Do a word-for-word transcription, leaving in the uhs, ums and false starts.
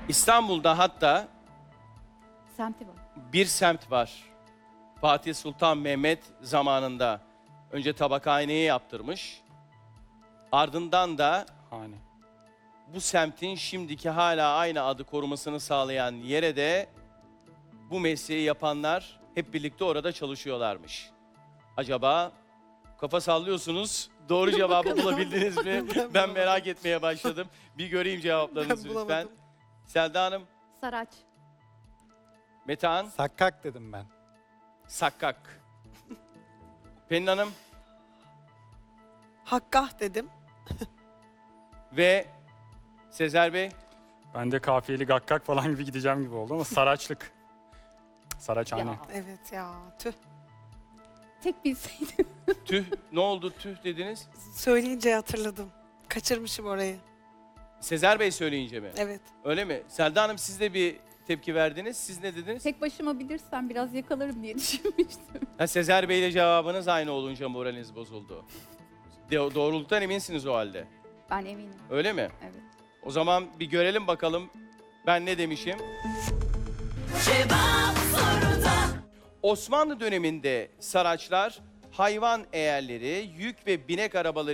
İstanbul'da hatta Semti var. bir semt var. Fatih Sultan Mehmet zamanında önce tabakhaneyi yaptırmış. Ardından da Hani. bu semtin şimdiki hala aynı adı korumasını sağlayan yere de bu mesleği yapanlar hep birlikte orada çalışıyorlarmış. Acaba kafa sallıyorsunuz. Doğru cevabı bulabildiniz mi? Ben merak etmeye başladım. Bir göreyim cevaplarınızı Ben lütfen. bulamadım. Selda Hanım, Saraç. Metehan, Sakkak dedim ben. Sakkak. Pelin Hanım Hakkah dedim. ve Sezer Bey. Ben de kafiyeli gakkak falan gibi gideceğim gibi oldu ama Saraçlık. Saraçhane. Ya. Evet ya tüh. Tek bilseydim. Tüh, ne oldu tüh dediniz? Söyleyince hatırladım. Kaçırmışım orayı. Sezer Bey söyleyince mi? Evet. Öyle mi? Selda Hanım siz de bir tepki verdiniz. Siz ne dediniz? Tek başıma bilirsem biraz yakalarım diye düşünmüştüm. Ha, Sezer Bey ile cevabınız aynı olunca moraliniz bozuldu. De- doğruluktan eminsiniz o halde. Ben eminim. Öyle mi? Evet. O zaman bir görelim bakalım ben ne demişim. Cevap soruda. Osmanlı döneminde Saraçlar hayvan eğerleri, yük ve binek arabaları